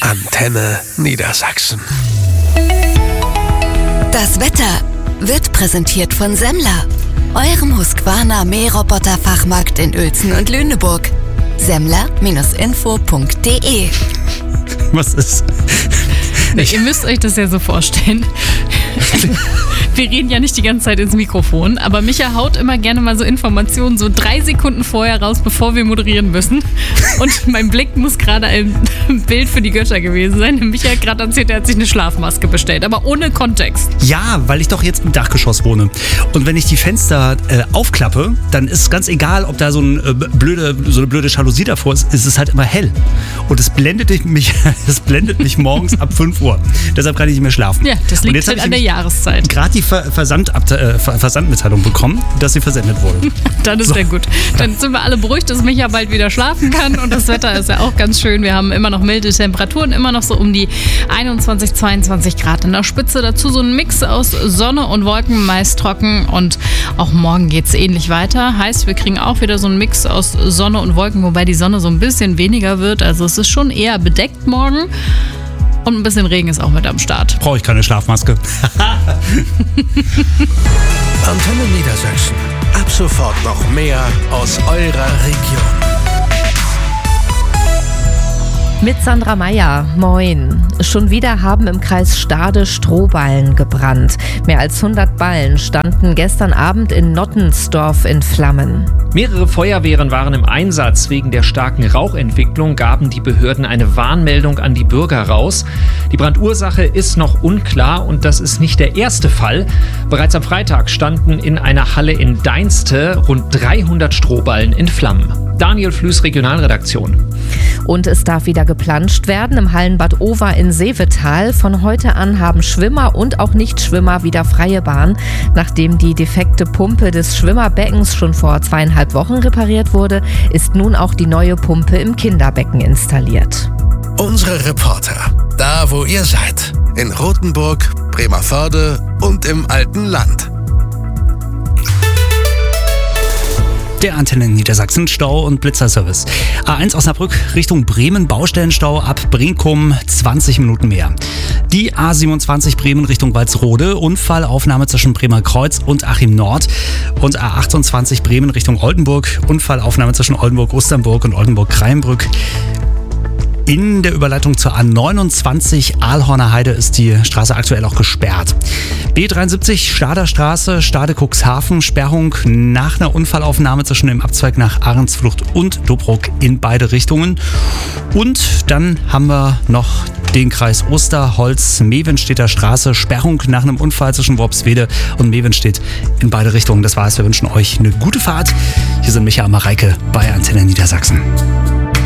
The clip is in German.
Antenne Niedersachsen. Das Wetter wird präsentiert von Semler, eurem Husqvarna Mähroboter-Fachmarkt in Uelzen und Lüneburg. Semler-info.de. Was ist? Ihr müsst euch das ja so vorstellen. Wir reden ja nicht die ganze Zeit ins Mikrofon, aber Micha haut immer gerne mal so Informationen so 3 Sekunden vorher raus, bevor wir moderieren müssen. Und mein Blick muss gerade ein Bild für die Götter gewesen sein. Micha hat gerade erzählt, er hat sich eine Schlafmaske bestellt, aber ohne Kontext. Ja, weil ich doch jetzt im Dachgeschoss wohne. Und wenn ich die Fenster aufklappe, dann ist ganz egal, ob da so eine blöde Jalousie davor ist, ist es halt immer hell. Und es blendet mich morgens ab 5 Uhr. Deshalb kann ich nicht mehr schlafen. Ja, das liegt halt an der Jahreszeit. Gerade die Versandmitteilung bekommen, dass sie versendet wurde. Dann ist ja gut. Dann sind wir alle beruhigt, dass Micha bald wieder schlafen kann. Und das Wetter ist ja auch ganz schön. Wir haben immer noch milde Temperaturen, immer noch so um die 21, 22 Grad in der Spitze. Dazu so ein Mix aus Sonne und Wolken, meist trocken. Und auch morgen geht es ähnlich weiter. Heißt, wir kriegen auch wieder so einen Mix aus Sonne und Wolken, wobei die Sonne so ein bisschen weniger wird. Also es ist schon eher bedeckt morgen. Und ein bisschen Regen ist auch mit am Start. Brauche ich keine Schlafmaske. Antenne Niedersachsen. Ab sofort noch mehr aus eurer Region. Mit Sandra Meyer, moin. Schon wieder haben im Kreis Stade Strohballen gebrannt. Mehr als 100 Ballen standen gestern Abend in Nottensdorf in Flammen. Mehrere Feuerwehren waren im Einsatz. Wegen der starken Rauchentwicklung gaben die Behörden eine Warnmeldung an die Bürger raus. Die Brandursache ist noch unklar und das ist nicht der erste Fall. Bereits am Freitag standen in einer Halle in Deinste rund 300 Strohballen in Flammen. Daniel Flüß, Regionalredaktion. Und es darf wieder geplanscht werden im Hallenbad Over in Seevetal. Von heute an haben Schwimmer und auch Nichtschwimmer wieder freie Bahn. Nachdem die defekte Pumpe des Schwimmerbeckens schon vor 2,5 Wochen repariert wurde, ist nun auch die neue Pumpe im Kinderbecken installiert. Unsere Reporter, da wo ihr seid. In Rothenburg, Bremervörde und im alten Land. Der Antenne Niedersachsen Stau- und Blitzerservice. A1 Osnabrück Richtung Bremen, Baustellenstau ab Brinkum 20 Minuten mehr. Die A27 Bremen Richtung Walsrode, Unfallaufnahme zwischen Bremer Kreuz und Achim Nord. Und A28 Bremen Richtung Oldenburg, Unfallaufnahme zwischen Oldenburg-Osternburg und Oldenburg-Kreinbrück. In der Überleitung zur A29 Aalhorner Heide ist die Straße aktuell auch gesperrt. B73 Stader Straße, Stade Cuxhaven, Sperrung nach einer Unfallaufnahme zwischen dem Abzweig nach Ahrensflucht und Dobruck in beide Richtungen. Und dann haben wir noch den Kreis Osterholz-Mevenstedter Straße, Sperrung nach einem Unfall zwischen Worpswede und Mevenstedt in beide Richtungen. Das war's, wir wünschen euch eine gute Fahrt. Hier sind Micha und Mareike bei Antenne Niedersachsen.